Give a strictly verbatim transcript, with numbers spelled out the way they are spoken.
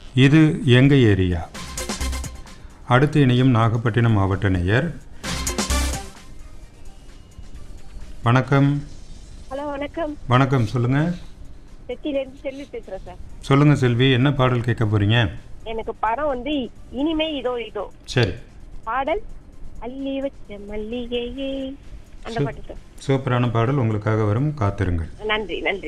இது எங்க ஏரியா. அடுத்து இணையும் நாகப்பட்டினம் மாவட்ட நேயர். வணக்கம். ஹலோ வணக்கம். வணக்கம், சொல்லுங்க. செட்டிலேருந்து செல்வி பேசுறேன் சார். சொல்லுங்க செல்வி, என்ன பாடல் கேட்க போறீங்க? எனக்கு படம் வந்து இனிமே இதோ இதோ. சரி. பாடல் அள்ளி வச்ச மல்லிகையே அந்த பாட்டு சார். சூப்பரான பாடல் உங்களுக்காக வரும், காத்திருங்கள். நன்றி நன்றி.